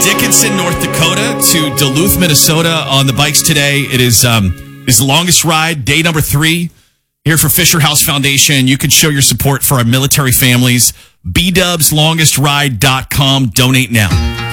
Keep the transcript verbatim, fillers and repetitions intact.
Dickinson, North Dakota to Duluth, Minnesota on the bikes today. It is um, is the longest ride, day number three here for Fisher House Foundation. You can show your support for our military families. b dubs longest ride dot com. Donate now.